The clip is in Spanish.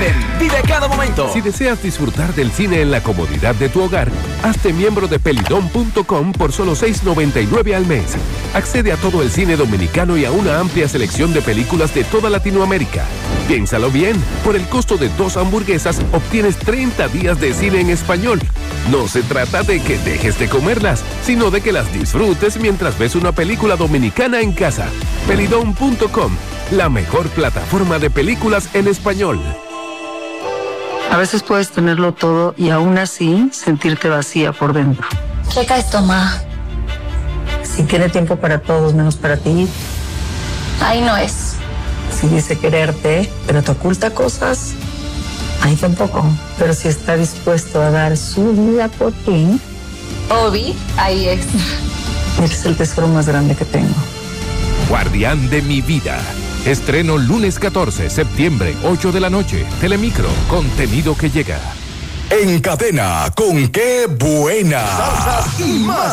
Pelícuden. Vive cada momento. Si deseas disfrutar del cine en la comodidad de tu hogar, hazte miembro de pelidon.com por solo $6.99 al mes. Accede a todo el cine dominicano y a una amplia selección de películas de toda Latinoamérica. Piénsalo bien, por el costo de 2 hamburguesas obtienes 30 días de cine en español. No se trata de que dejes de comerlas, sino de que las disfrutes mientras ves una película dominicana en casa. Pelidon.com, la mejor plataforma de películas en español. A veces puedes tenerlo todo y aún así sentirte vacía por dentro. Checa esto, ma. Si tiene tiempo para todos menos para ti. Ahí no es. Si dice quererte, pero te oculta cosas, ahí tampoco. Pero si está dispuesto a dar su vida por ti. Obi, ahí es. Eres el tesoro más grande que tengo. Guardián de mi vida. Estreno lunes 14, septiembre, 8 de la noche. Telemicro, contenido que llega. En cadena, con qué buena. Salsas y más